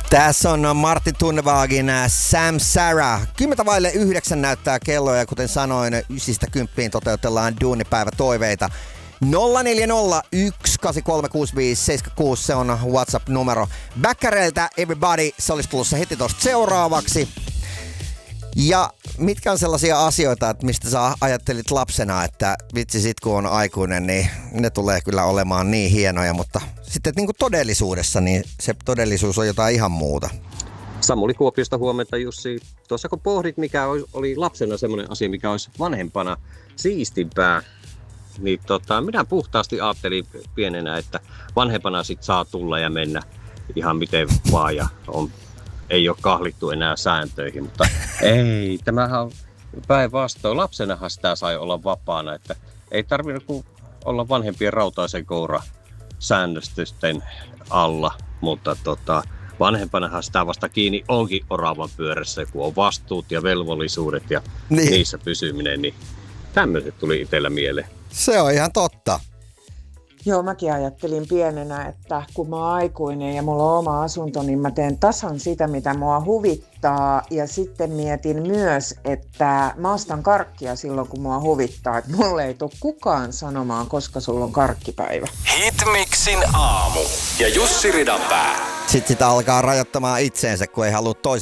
Tässä on Martti Tunnevagin Sam Sarah. 10:09 näyttää kello ja kuten sanoin, 9-10 toteutellaan duunipäivätoiveita. 0401836576, se on WhatsApp-numero. Bäkkäreiltä Everybody, se olisi tulossa heti tosta seuraavaksi. Ja mitkä on sellaisia asioita, että mistä sä ajattelit lapsena, että vitsi sit kun on aikuinen, niin ne tulee kyllä olemaan niin hienoja, mutta sitten niin kuin todellisuudessa, niin se todellisuus on jotain ihan muuta. Samuli Kuopiosta huomenta, Jussi. Tuossa kun pohdit, mikä oli lapsena semmoinen asia, mikä olisi vanhempana siistimpää, niin minä puhtaasti ajattelin pienenä, että vanhempana sit saa tulla ja mennä ihan miten vaan ja ei ole kahlittu enää sääntöihin, mutta ei, tämähän on päinvastoin. Lapsenahan sitä sai olla vapaana, että ei tarvinnut olla vanhempien rautaisen koura säännöstysten alla, mutta vanhempanahan sitä vasta kiinni onkin oravan pyörässä, kun on vastuut ja velvollisuudet ja niissä pysyminen, niin tämmöiset tuli itsellä mieleen. Se on ihan totta. Joo, mäkin ajattelin pienenä, että kun mä oon aikuinen ja mulla on oma asunto, niin mä teen tasan sitä, mitä mua huvittaa. Ja sitten mietin myös, että mä ostan karkkia silloin, kun mua huvittaa. Että mulle ei tule kukaan sanomaan, koska sulla on karkkipäivä. Hitmixin aamu ja Jussi Ridanpää. Sitten sitä alkaa rajoittamaan itseensä, kun ei halua toisen